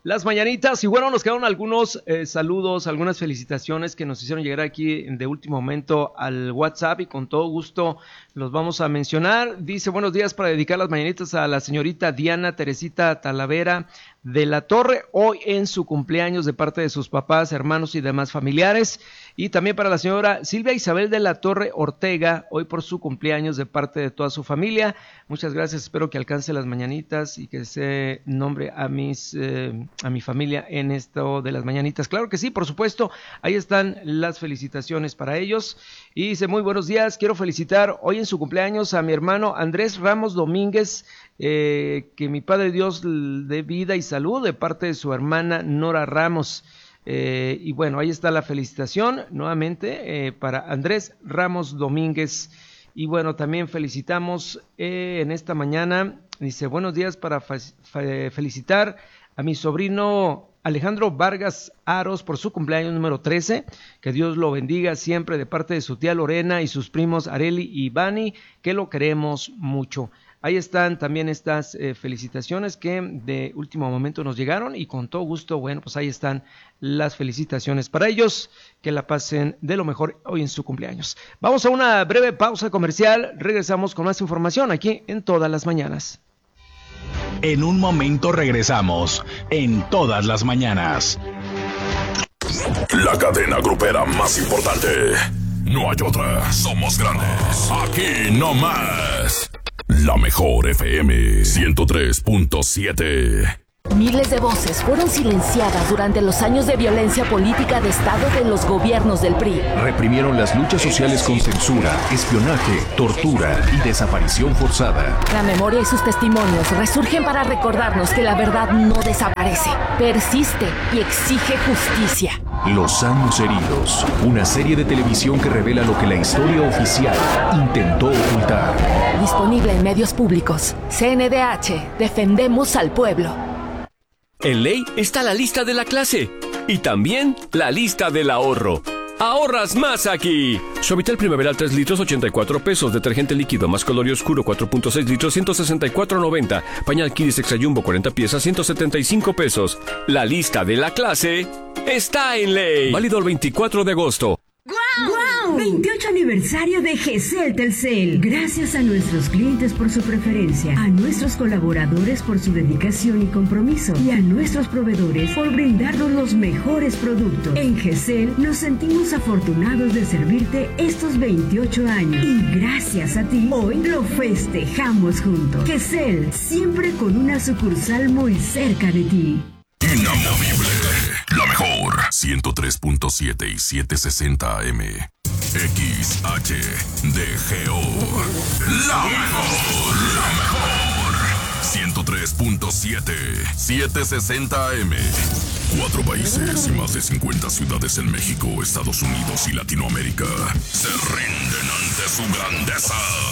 las mañanitas. Y bueno, nos quedaron algunos saludos, algunas felicitaciones que nos hicieron llegar aquí de último momento al WhatsApp y con todo gusto los vamos a mencionar. Dice, buenos días, para dedicar las mañanitas a la señorita Diana Teresita Talavera de la Torre, hoy en su cumpleaños, de parte de sus papás, hermanos y demás familiares. Y también para la señora Silvia Isabel de la Torre Ortega, hoy por su cumpleaños, de parte de toda su familia. Muchas gracias, espero que alcance las mañanitas y que se nombre a mi familia en esto de las mañanitas. Claro que sí, por supuesto, ahí están las felicitaciones para ellos. Y dice, muy buenos días, quiero felicitar hoy en su cumpleaños a mi hermano Andrés Ramos Domínguez, que mi Padre Dios dé vida y salud, de parte de su hermana Nora Ramos. Y bueno, ahí está la felicitación nuevamente para Andrés Ramos Domínguez. Y bueno, también felicitamos en esta mañana, dice, buenos días, para felicitar a mi sobrino Alejandro Vargas Aros por su cumpleaños número 13, que Dios lo bendiga siempre, de parte de su tía Lorena y sus primos Areli y Bani, que lo queremos mucho. Ahí están también estas felicitaciones que de último momento nos llegaron, y con todo gusto, bueno, pues ahí están las felicitaciones para ellos, que la pasen de lo mejor hoy en su cumpleaños. Vamos a una breve pausa comercial, regresamos con más información aquí en Todas las Mañanas. En un momento regresamos en Todas las Mañanas. La cadena grupera más importante. No hay otra. Somos grandes. Aquí no más. La mejor FM 103.7. Miles de voces fueron silenciadas durante los años de violencia política de Estado de los gobiernos del PRI. Reprimieron las luchas sociales con censura, espionaje, tortura y desaparición forzada. La memoria y sus testimonios resurgen para recordarnos que la verdad no desaparece, persiste y exige justicia. Los años heridos, una serie de televisión que revela lo que la historia oficial intentó ocultar. Disponible en medios públicos. CNDH, defendemos al pueblo. En Ley está la lista de la clase y también la lista del ahorro. ¡Ahorras más aquí! Suavitel Primaveral 3 litros, 84 pesos. Detergente líquido más color y oscuro 4.6 litros, 164.90. Pañal Kids Extra Jumbo 40 piezas, 175 pesos. La lista de la clase está en Ley. Válido el 24 de agosto. ¡Guau! 28 aniversario de GCL Telcel. Gracias a nuestros clientes por su preferencia, a nuestros colaboradores por su dedicación y compromiso, y a nuestros proveedores por brindarnos los mejores productos. En GCL nos sentimos afortunados de servirte estos 28 años. Y gracias a ti, hoy lo festejamos juntos. GCL, siempre con una sucursal muy cerca de ti. Inamovible. La mejor 103.7 y 760 AM. XHDGO. La mejor. 103.7, 760 AM. 4 países y más de 50 ciudades en México, Estados Unidos y Latinoamérica se rinden ante su grandeza.